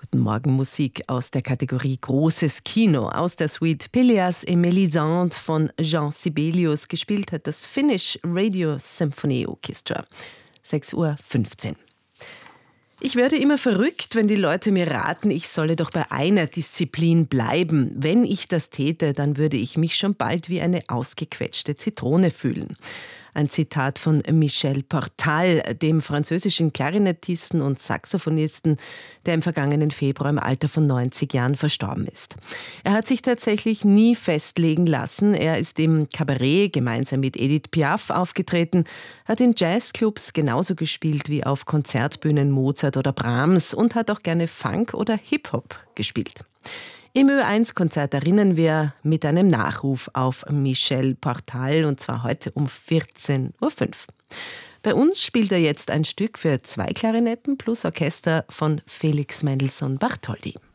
guten Morgen Musik aus der Kategorie Großes Kino. Aus der Suite Pelléas et Mélisande von Jean Sibelius. Gespielt hat das Finnish Radio Symphony Orchestra. 6:15 Uhr. Ich werde immer verrückt, wenn die Leute mir raten, ich solle doch bei einer Disziplin bleiben. Wenn ich das täte, dann würde ich mich schon bald wie eine ausgequetschte Zitrone fühlen. Ein Zitat von Michel Portal, dem französischen Klarinettisten und Saxophonisten, der im vergangenen Februar im Alter von 90 Jahren verstorben ist. Er hat sich tatsächlich nie festlegen lassen. Er ist im Kabarett gemeinsam mit Edith Piaf aufgetreten, hat in Jazzclubs genauso gespielt wie auf Konzertbühnen Mozart oder Brahms und hat auch gerne Funk oder Hip-Hop gespielt. Im Ö1-Konzert erinnern wir mit einem Nachruf auf Michel Portal, und zwar heute um 14:05 Uhr. Bei uns spielt er jetzt ein Stück für 2 Klarinetten plus Orchester von Felix Mendelssohn Bartholdy.